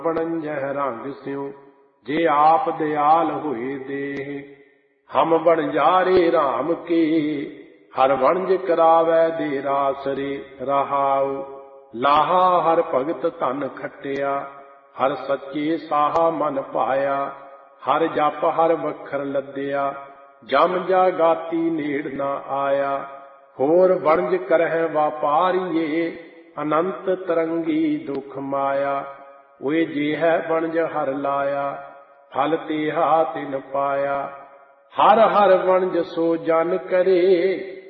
ਬਣਜਹਿ ਰੰਗ ਸਿਉ ਜੇ ਆਪ ਦਿਆਲ ਹੋਏ ਦੇਹ। ਹਮ ਬਣਜਾਰੇ ਰਾਮ ਕੇ ਹਰ ਵਣਜ ਕਰਾਵੈ ਦੇ ਰਾਸਰੇ। ਰਹਾਉ ਲਾਹਾ ਹਰ ਭਗਤ ਧਨ ਖਟਿਆ ਹਰ ਸੱਚੇ ਸਾਹਾ ਮਨ ਭਾਇਆ। ਹਰ ਜਪ ਹਰ ਵਖਰ ਲੱਦਿਆ ਜਮ ਜਾ ਗਾਤੀ ਨੇੜ ਨਾ ਆਇਆ। ਹੋਰ ਵਣਜ ਕਰਹਿ ਵਾਪਾਰੀਏ ਅਨੰਤ ਤਰੰਗੀ ਦੁਖ ਮਾਇਆ। ਓਏ ਜੇ ਹੈ ਵਣਜ ਹਰ ਲਾਇਆ ਫਲ ਤੇਹਾ ਤਿਨ ਪਾਇਆ। ਹਰ ਹਰ ਵਣਜ ਸੋ ਜਨ ਕਰੇ